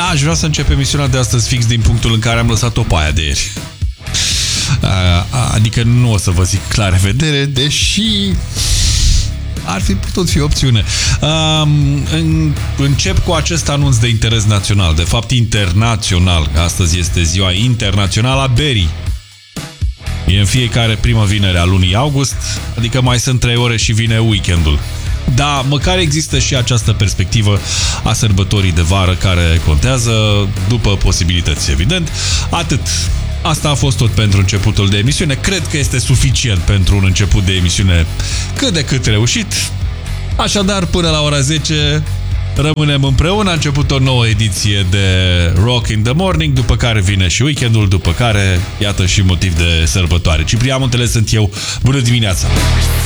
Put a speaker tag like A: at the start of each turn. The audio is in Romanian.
A: Aș vrea să încep emisiunea de astăzi fix din punctul în care am lăsat-o pe aia de ieri. Adică nu o să vă zic la revedere, deși ar fi putut fi opțiune. Încep cu acest anunț de interes național, de fapt internațional. Astăzi este ziua internațională a berii. E în fiecare primă vinere a lunii august, adică mai sunt 3 ore și vine weekendul. Da, măcar există și această perspectivă a sărbătorii de vară care contează, după posibilități, evident. Atât. Asta a fost tot pentru începutul de emisiune. Cred că este suficient pentru un început de emisiune cât de cât reușit. Așadar, până la ora 10 rămânem împreună. A început o nouă ediție de Rock in the Morning, după care vine și weekendul, după care, iată și motiv de sărbătoare. Ciprian Muntele sunt eu. Bună dimineața!